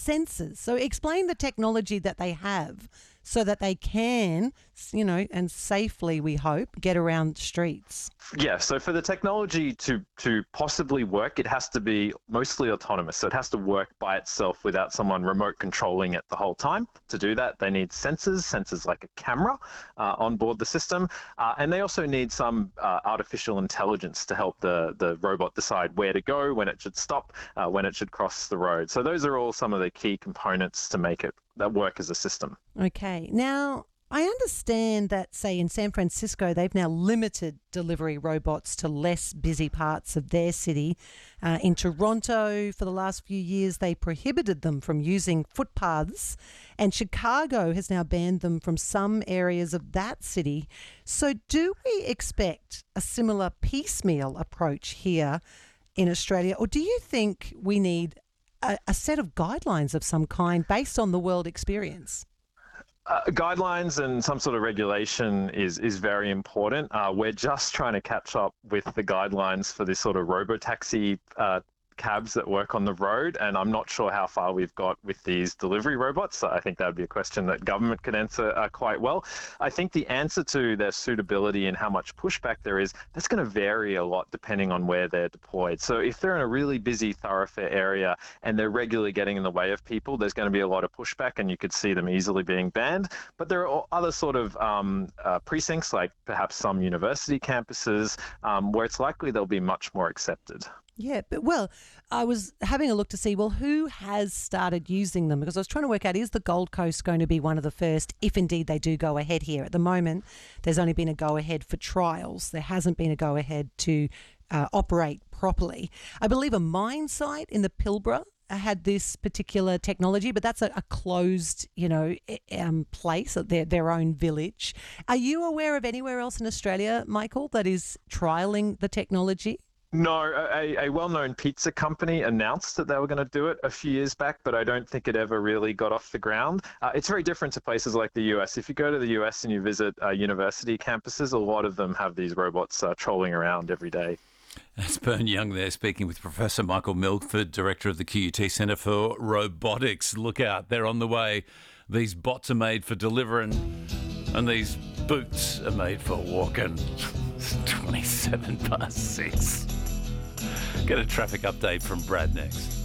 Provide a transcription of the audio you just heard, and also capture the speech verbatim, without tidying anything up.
sensors. So explain the technology that they have so that they can, you know, and safely, we hope, get around streets. Yeah, so for the technology to, to possibly work, it has to be mostly autonomous. So it has to work by itself without someone remote controlling it the whole time. To do that, they need sensors, sensors like a camera uh, on board the system. Uh, and they also need some uh, artificial intelligence to help the, the robot decide where to go, when it should stop, uh, when it should cross the road. So those are all some of the key components to make it that work as a system. Okay. Now, I understand that, say, in San Francisco, they've now limited delivery robots to less busy parts of their city. Uh, in Toronto, for the last few years, they prohibited them from using footpaths, and Chicago has now banned them from some areas of that city. So do we expect a similar piecemeal approach here in Australia, or do you think we need a, a set of guidelines of some kind based on the world experience? Uh, guidelines and some sort of regulation is is very important. Uh, we're just trying to catch up with the guidelines for this sort of robotaxi uh, cabs that work on the road, and I'm not sure how far we've got with these delivery robots. So I think that would be a question that government could answer uh, quite well. I think the answer to their suitability and how much pushback there is, that's going to vary a lot depending on where they're deployed. So if they're in a really busy thoroughfare area and they're regularly getting in the way of people, there's going to be a lot of pushback and you could see them easily being banned. But there are other sort of um, uh, precincts, like perhaps some university campuses, um, where it's likely they'll be much more accepted. Yeah, but well, I was having a look to see, well, who has started using them? Because I was trying to work out, is the Gold Coast going to be one of the first, if indeed they do go ahead here? At the moment, there's only been a go-ahead for trials. There hasn't been a go-ahead to uh, operate properly. I believe a mine site in the Pilbara had this particular technology, but that's a, a closed, you know, um, place, their, their own village. Are you aware of anywhere else in Australia, Michael, that is trialling the technology? No, a, a well-known pizza company announced that they were going to do it a few years back, but I don't think it ever really got off the ground. Uh, it's very different to places like the U S. If you go to the U S and you visit uh, university campuses, a lot of them have these robots uh, trolling around every day. That's Bern Young there, speaking with Professor Michael Milford, Director of the Q U T Centre for Robotics. Look out, they're on the way. These bots are made for delivering, and these boots are made for walking. It's twenty-seven past six. Get a traffic update from Brad next.